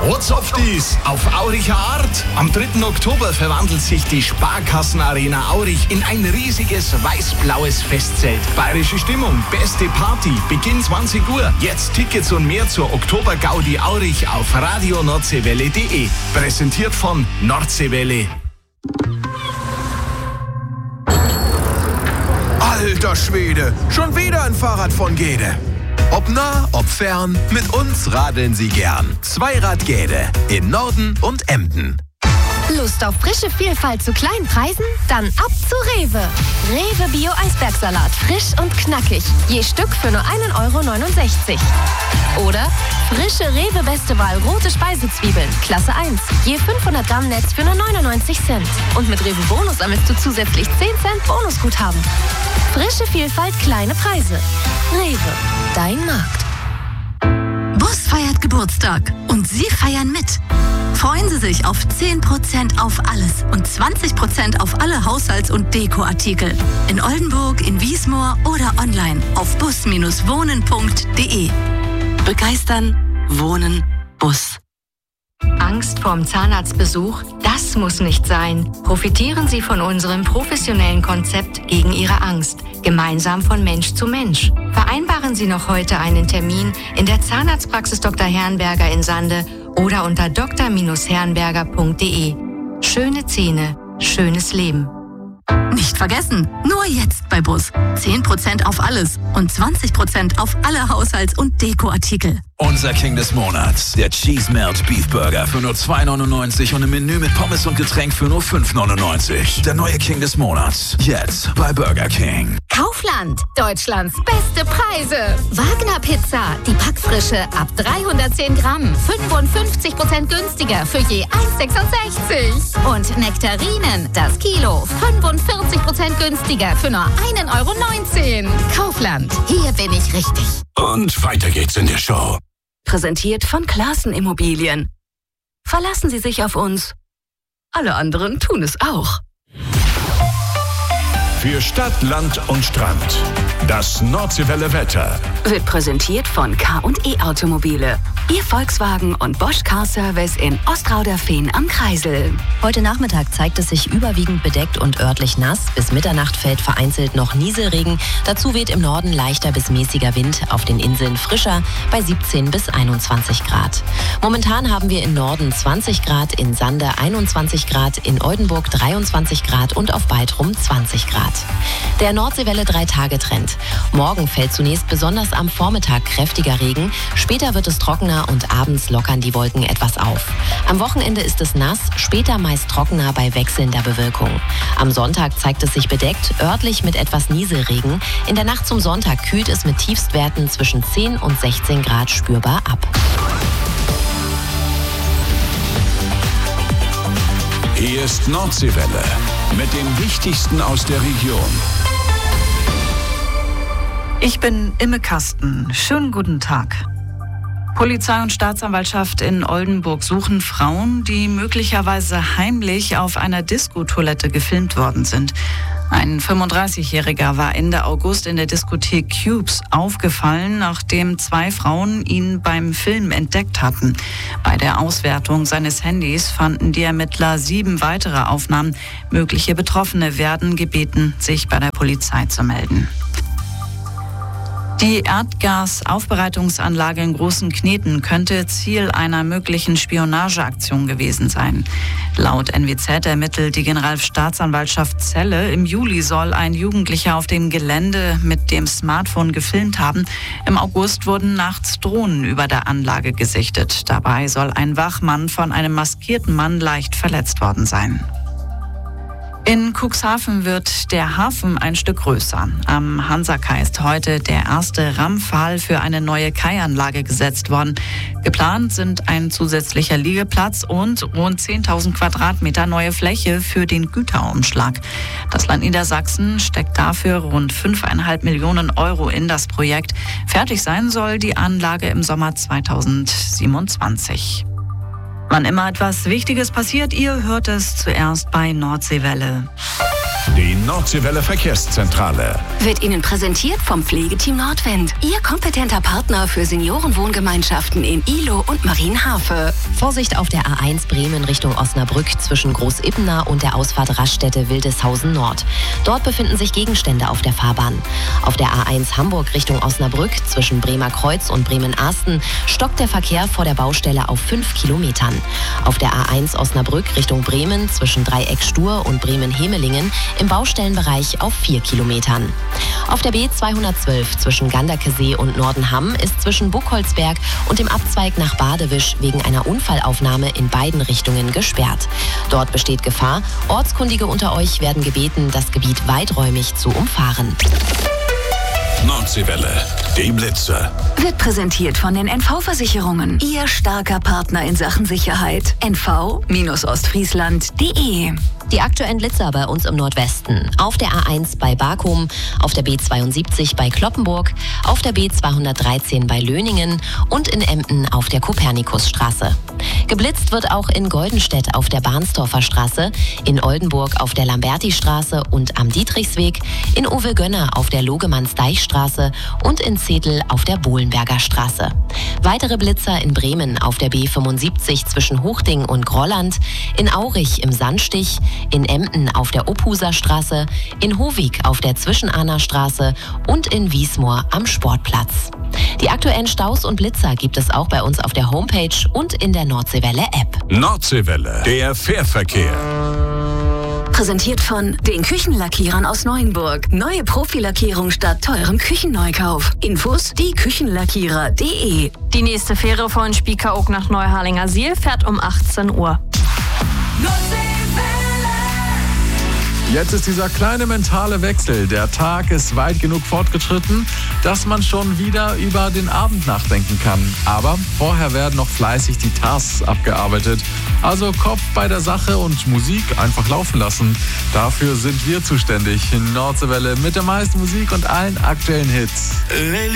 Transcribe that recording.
What's auf dies? Auf Auricher Art. Am 3. Oktober verwandelt sich die Sparkassenarena Aurich in ein riesiges weiß-blaues Festzelt. Bayerische Stimmung, beste Party, Beginn 20 Uhr. Jetzt Tickets und mehr zur Oktober-Gaudi Aurich auf radionordseewelle.de. Präsentiert von Nordseewelle. Alter Schwede, schon wieder ein Fahrrad von Gede. Ob nah, ob fern, mit uns radeln Sie gern. Zweirad Gede in Norden und Emden. Lust auf frische Vielfalt zu kleinen Preisen? Dann ab zu Rewe. Rewe Bio Eisbergsalat, frisch und knackig. Je Stück für nur 1,69 €. Oder frische Rewe Beste Wahl rote Speisezwiebeln, Klasse 1. Je 500 Gramm Netz für nur 99 Cent. Und mit Rewe Bonus ermittelst du zusätzlich 10 Cent Bonusguthaben. Frische Vielfalt, kleine Preise. Rewe, dein Markt. Bus feiert Geburtstag und Sie feiern mit. Freuen Sie sich auf 10% auf alles und 20% auf alle Haushalts- und Dekoartikel. In Oldenburg, in Wiesmoor oder online auf bus-wohnen.de. Begeistern, wohnen, Bus. Angst vorm Zahnarztbesuch? Das muss nicht sein. Profitieren Sie von unserem professionellen Konzept gegen Ihre Angst. Gemeinsam von Mensch zu Mensch. Vereinbaren Sie noch heute einen Termin in der Zahnarztpraxis Dr. Herrenberger in Sande oder unter dr-herrenberger.de. Schöne Zähne, schönes Leben. Nicht vergessen, nur jetzt bei Bus. 10% auf alles und 20% auf alle Haushalts- und Dekoartikel. Unser King des Monats, der Cheese Melt Beef Burger für nur 2,99 € und im Menü mit Pommes und Getränk für nur 5,99 €. Der neue King des Monats, jetzt bei Burger King. Kaufland, Deutschlands beste Preise. Wagner Pizza, die Packfrische ab 310 Gramm, 55% günstiger für je 1,66 €. Und Nektarinen, das Kilo, 45% günstiger für nur 1,19 €. Kaufland, hier bin ich richtig. Und weiter geht's in der Show. Präsentiert von Classen Immobilien. Verlassen Sie sich auf uns. Alle anderen tun es auch. Für Stadt, Land und Strand. Das Nordseewelle Wetter. Wird präsentiert von K&E Automobile. Ihr Volkswagen und Bosch Car Service in Ostrauderfehn am Kreisel. Heute Nachmittag zeigt es sich überwiegend bedeckt und örtlich nass. Bis Mitternacht fällt vereinzelt noch Nieselregen. Dazu weht im Norden leichter bis mäßiger Wind, auf den Inseln frischer bei 17 bis 21 Grad. Momentan haben wir im Norden 20 Grad, in Sande 21 Grad, in Oldenburg 23 Grad und auf Baltrum 20 Grad. Der Nordseewelle 3-Tage-Trend. Morgen fällt zunächst besonders am Vormittag kräftiger Regen. Später wird es trockener und abends lockern die Wolken etwas auf. Am Wochenende ist es nass, später meist trockener bei wechselnder Bewölkung. Am Sonntag zeigt es sich bedeckt, örtlich mit etwas Nieselregen. In der Nacht zum Sonntag kühlt es mit Tiefstwerten zwischen 10 und 16 Grad spürbar ab. Hier ist Nordseewelle mit dem Wichtigsten aus der Region. Ich bin Imme Kasten. Schönen guten Tag. Polizei und Staatsanwaltschaft in Oldenburg suchen Frauen, die möglicherweise heimlich auf einer Diskotoilette gefilmt worden sind. Ein 35-Jähriger war Ende August in der Diskothek Cubes aufgefallen, nachdem 2 Frauen ihn beim Filmen entdeckt hatten. Bei der Auswertung seines Handys fanden die Ermittler 7 weitere Aufnahmen. Mögliche Betroffene werden gebeten, sich bei der Polizei zu melden. Die Erdgasaufbereitungsanlage in Großen Kneten könnte Ziel einer möglichen Spionageaktion gewesen sein. Laut NWZ ermittelt die Generalstaatsanwaltschaft Celle, im Juli soll ein Jugendlicher auf dem Gelände mit dem Smartphone gefilmt haben. Im August wurden nachts Drohnen über der Anlage gesichtet. Dabei soll ein Wachmann von einem maskierten Mann leicht verletzt worden sein. In Cuxhaven wird der Hafen ein Stück größer. Am Hansakai ist heute der erste Rahmenpfahl für eine neue Kaianlage gesetzt worden. Geplant sind ein zusätzlicher Liegeplatz und rund 10.000 Quadratmeter neue Fläche für den Güterumschlag. Das Land Niedersachsen steckt dafür rund 5,5 Millionen € in das Projekt. Fertig sein soll die Anlage im Sommer 2027. Wann immer etwas Wichtiges passiert, ihr hört es zuerst bei Nordseewelle. Die Nordseewelle Verkehrszentrale. Wird Ihnen präsentiert vom Pflegeteam Nordwind. Ihr kompetenter Partner für Seniorenwohngemeinschaften in Ihlow und Marienhafe. Vorsicht auf der A1 Bremen Richtung Osnabrück zwischen Großippener und der Ausfahrt Raststätte Wildeshausen Nord. Dort befinden sich Gegenstände auf der Fahrbahn. Auf der A1 Hamburg Richtung Osnabrück zwischen Bremer Kreuz und Bremen-Arsten stockt der Verkehr vor der Baustelle auf 5 Kilometern. Auf der A1 Osnabrück Richtung Bremen zwischen Dreieck Stur und Bremen-Hemelingen im Baustellenbereich auf 4 Kilometern. Auf der B212 zwischen Ganderkesee und Nordenham ist zwischen Buchholzberg und dem Abzweig nach Badewisch wegen einer Unfallaufnahme in beiden Richtungen gesperrt. Dort besteht Gefahr. Ortskundige unter euch werden gebeten, das Gebiet weiträumig zu umfahren. Nordseewelle, die Blitze. Wird präsentiert von den NV-Versicherungen. Ihr starker Partner in Sachen Sicherheit. nv-ostfriesland.de. Die aktuellen Blitzer bei uns im Nordwesten. Auf der A1 bei Barkum, auf der B72 bei Cloppenburg, auf der B213 bei Löningen und in Emden auf der Kopernikusstraße. Geblitzt wird auch in Goldenstedt auf der Barnsdorfer Straße, in Oldenburg auf der Lambertistraße und am Dietrichsweg, in Uwe-Gönner auf der Logemannsdeichstraße und in Zedel auf der Bohlenberger Straße. Weitere Blitzer in Bremen auf der B75 zwischen Hochding und Grolland, in Aurich im Sandstich, in Emden auf der Ophuser Straße, in Hovig auf der Zwischenahner Straße und in Wiesmoor am Sportplatz. Die aktuellen Staus und Blitzer gibt es auch bei uns auf der Homepage und in der Nordseewelle-App. Nordseewelle, der Fährverkehr. Präsentiert von den Küchenlackierern aus Neuenburg. Neue Profilackierung statt teurem Küchenneukauf. Infos dieküchenlackierer.de. Die nächste Fähre von Spiekeroog nach Neuharlingersiel fährt um 18 Uhr. Jetzt ist dieser kleine mentale Wechsel. Der Tag ist weit genug fortgeschritten, dass man schon wieder über den Abend nachdenken kann. Aber vorher werden noch fleißig die Tasks abgearbeitet. Also Kopf bei der Sache und Musik einfach laufen lassen. Dafür sind wir zuständig. Nordseewelle mit der meisten Musik und allen aktuellen Hits.